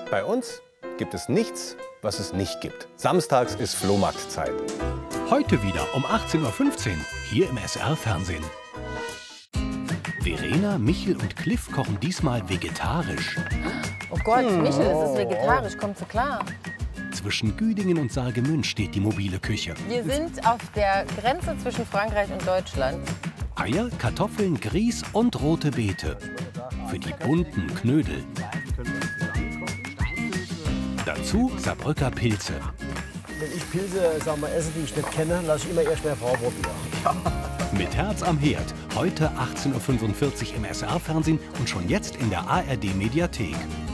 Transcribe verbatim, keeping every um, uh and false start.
Bei uns gibt es nichts, was es nicht gibt. Samstags ist Flohmarktzeit. Heute wieder um achtzehn Uhr fünfzehn hier im S R-Fernsehen. Verena, Michel und Cliff kochen diesmal vegetarisch. Oh Gott, Michel, es ist vegetarisch, kommt so klar. Zwischen Güdingen und Saargemünd steht die mobile Küche. Wir sind auf der Grenze zwischen Frankreich und Deutschland. Eier, Kartoffeln, Grieß und rote Beete. Für die bunten Knödel. Dazu Saarbrücker Pilze. Wenn ich Pilze, sagen wir, esse, die ich nicht kenne, lasse ich immer erst meine Frau probieren. Ja. Mit Herz am Herd. Heute achtzehn Uhr fünfundvierzig im S R-Fernsehen und schon jetzt in der A R D-Mediathek.